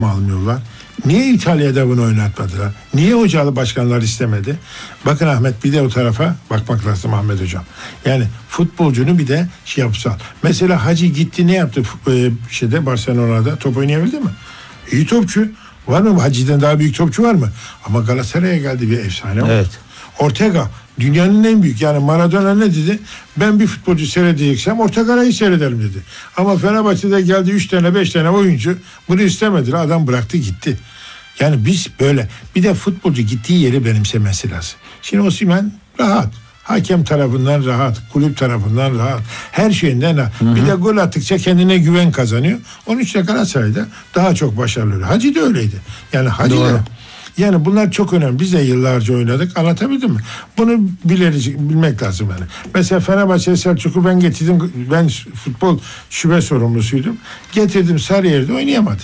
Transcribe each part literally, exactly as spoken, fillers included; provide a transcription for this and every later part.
almıyorlar? Niye İtalya'da bunu oynatmadılar? Niye hocalı başkanlar istemedi? Bakın Ahmet, bir de o tarafa bakmak lazım Ahmet hocam. Yani futbolcunun bir de şey yapsal. Mesela Hacı gitti, ne yaptı ee, şeyde Barcelona'da? Top oynayabildi mi? İyi topçu. Var mı? Hacı'dan daha büyük topçu var mı? Ama Galatasaray'a geldi, bir efsane oldu. Evet. Ortega dünyanın en büyük, yani Maradona ne dedi? Ben bir futbolcu seyredeceksem Ortega'yı seyrederim dedi. Ama Fenerbahçe'de geldi üç tane beş tane oyuncu, bunu istemediler, adam bıraktı gitti. Yani biz böyle, bir de futbolcu gittiği yeri benimsemesi lazım. Şimdi Osimhen rahat. Hakem tarafından rahat, kulüp tarafından rahat, her şeyinden rahat. Hı hı. Bir de gol attıkça kendine güven kazanıyor. Onun için Galatasaray'da daha çok başarılı oluyor. Hacı da öyleydi. Yani Hacı Doğru. da. Yani bunlar çok önemli. Biz de yıllarca oynadık. Anlatabildim mi? Bunu bilecek, bilmek lazım yani. Mesela Fenerbahçe Selçuk'u ben getirdim. Ben futbol şube sorumlusuydum. Getirdim, Sarıyer'de oynayamadı.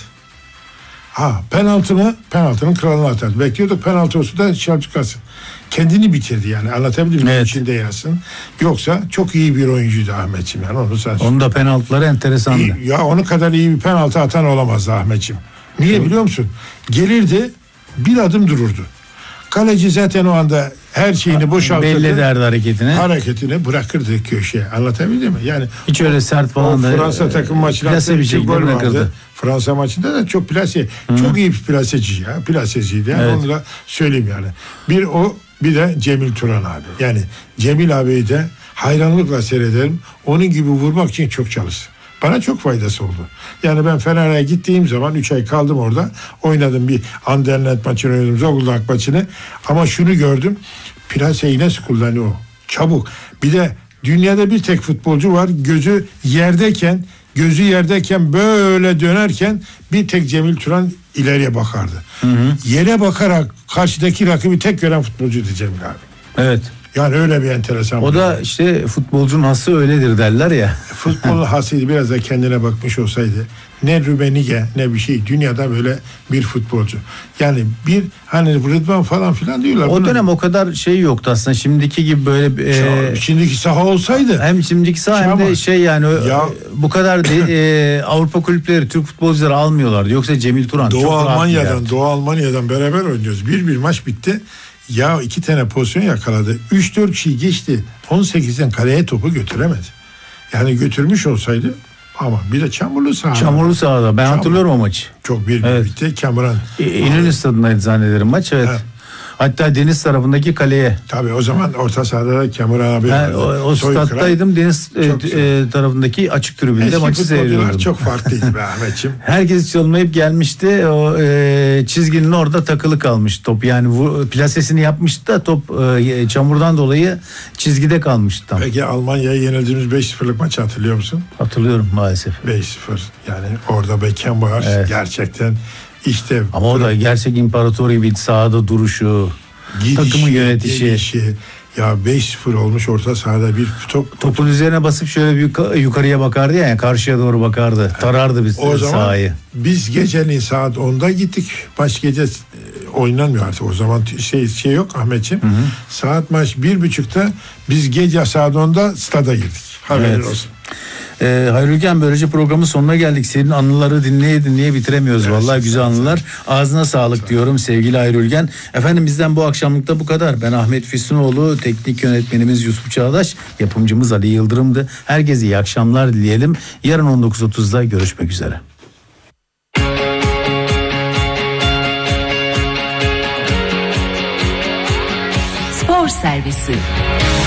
Ha, penaltını, penaltının kralını atardı. Bekliyorduk penaltı olsun da Selçuk alsın. Kendini bitirdi yani, anlatabildim mi? Evet. İçinde yazsın. Yoksa çok iyi bir oyuncuydu Ahmetciğim yani. Onu sen Onun da penaltıları enteresandı. İyi, ya onu kadar iyi bir penaltı atan olamazdı Ahmetciğim. Niye evet. biliyor musun? Gelirdi, bir adım dururdu. Kaleci zaten o anda her şeyini boşaltırdı. Belli ederdi hareketini. Hareketini bırakırdı köşeye. Anlatabildim mi? Yani hiç öyle sert falan da. Fransa takım maçında plase bir şekilde bırakırdı. Fransa maçında da çok plase, Hı-hı. çok iyi bir plaseci ya. Plaseciydi. Yani evet. Onu da söyleyeyim yani. Bir o, bir de Cemil Turan abi. Yani Cemil abiyi de hayranlıkla seyrederim. Onun gibi vurmak için çok çalıştı. Bana çok faydası oldu. Yani ben Fener'e gittiğim zaman üç ay kaldım orada. Oynadım, bir Anderlecht maçını oynadım, Zonguldak maçını. Ama şunu gördüm. Plaseyi nasıl kullanıyor o? Çabuk. Bir de dünyada bir tek futbolcu var. Gözü yerdeyken, gözü yerdeyken böyle dönerken bir tek Cemil Turan ileriye bakardı. Hı hı. Yere bakarak karşıdaki rakibi tek gören futbolcuydu Cemil abi. Evet. Yani öyle bir enteresan. O da işte futbolcunun hası öyledir derler ya. Futbolun hasıydı, biraz da kendine bakmış olsaydı. Ne Rübenige ne bir şey. Dünyada böyle bir futbolcu. Yani bir hani Rıdvan falan filan diyorlar. O dönem bunu, o kadar şey yoktu aslında. Şimdiki gibi böyle. E, şimdiki saha olsaydı. Hem şimdiki saha hem de şey yani ya, bu kadar de, e, Avrupa kulüpleri Türk futbolcuları almıyorlardı. Yoksa Cemil Turan Doğu çok Almanya'dan Doğu Almanya'dan beraber oynuyoruz. Bir bir maç bitti. Ya iki tane pozisyon yakaladı. üç dört kişi geçti. on sekizden kaleye topu götüremedi. Yani götürmüş olsaydı, ama bir de çamurlu sahada. Çamurlu sahada. Ben Çamur. hatırlıyorum o maçı. Çok bir evet. bitti. Kamuran. İnönü stadındaydı zannederim maç. Evet. evet. Hatta deniz tarafındaki kaleye. Tabii o zaman orta sahada da Kamuran abi vardı. O, o staddaydım, deniz e, tarafındaki açık tribünde eski maçı seyrediyordum. Çok farklıydı be Ahmetciğim. Herkes çalınmayıp gelmişti. O e, çizginin orada takılı kalmış top. Yani bu, plasesini yapmıştı da top e, çamurdan dolayı çizgide kalmıştı tam. Peki Almanya'ya yenildiğimiz beş sıfırlık maçı hatırlıyor musun? Hatırlıyorum maalesef. beş sıfır. Yani orada Beckenbauer evet. gerçekten İşte ama o da gerçek imparator gibiydi, sahada duruşu, gidişi, takımı yönetişi. Gidişi. Ya beş sıfır olmuş orta sahada bir top. Topun üzerine basıp şöyle bir yukarıya bakardı ya, yani karşıya doğru bakardı. Tarardı biz o zaman sahayı. Biz gecenin saat onda gittik. Maç gece oynanmıyor artık. O zaman şey şey yok Ahmetciğim. Hı hı. Saat maç bir buçukta, biz gece saat onda stada girdik. Haberin evet. olsun. Ee, Hayri Ülgen, böylece programın sonuna geldik. Senin anıları dinleye dinleye bitiremiyoruz. Evet, vallahi güzel anılar. Ağzına sağlık sağ diyorum sevgili Hayri Ülgen. Efendim bizden bu akşamlık da bu kadar. Ben Ahmet Füsunoğlu, teknik yönetmenimiz Yusuf Çağdaş, yapımcımız Ali Yıldırım'dı. Herkese iyi akşamlar dileyelim. Yarın on dokuz otuzda görüşmek üzere. Spor Servisi.